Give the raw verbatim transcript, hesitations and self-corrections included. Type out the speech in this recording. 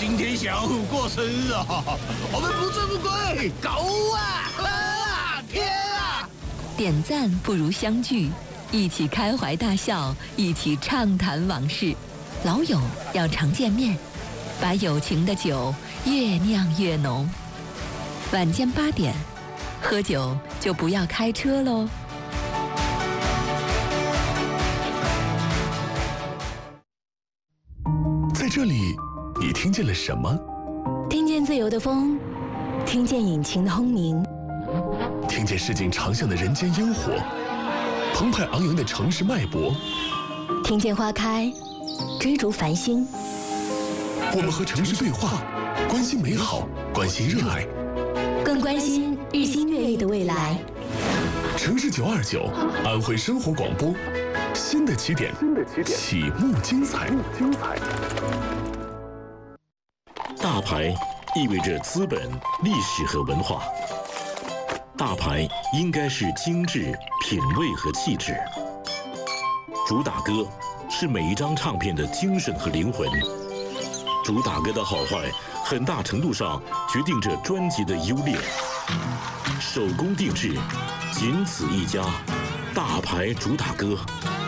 今天小虎过生日哦，我们不醉不归，狗啊！啊！天啊！ 点赞不如相聚，一起开怀大笑，一起畅谈往事。老友要常见面，把友情的酒越酿越浓。晚间八点，喝酒就不要开车喽。 在这里，你听见了什么？ 听见自由的风，听见引擎的轰鸣， 听见市井长巷的人间烟火，澎湃昂扬的城市脉搏， 听见花开，追逐繁星。 我们和城市对话，关心美好，关心热爱， 更关心日新月异的未来。 城市九二九，安徽生活广播，新的起点，新的起点，启幕精彩，精彩。 大牌意味着资本、历史和文化。大牌应该是精致、品味和气质。主打歌是每一张唱片的精神和灵魂。主打歌的好坏，很大程度上决定着专辑的优劣。手工定制，仅此一家，大牌主打歌。